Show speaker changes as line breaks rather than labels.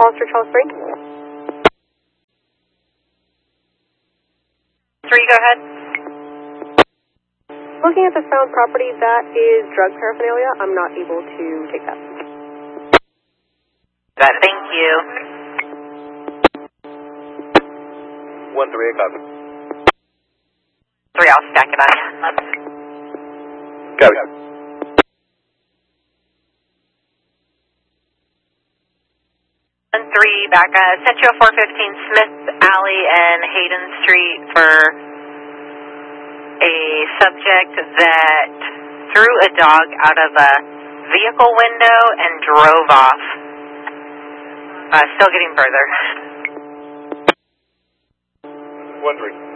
Hollister, Charles 3.
3, go ahead.
Looking at the found property, that is drug paraphernalia. I'm not able to take that.
Thank you.
1-3, a copy.
3, I'll stack it on you.
Copy.
1-3, back. Sent you a 415 Smith Alley and Hayden Street for a subject that threw a dog out of a vehicle window and drove off. Still getting further.
1-3.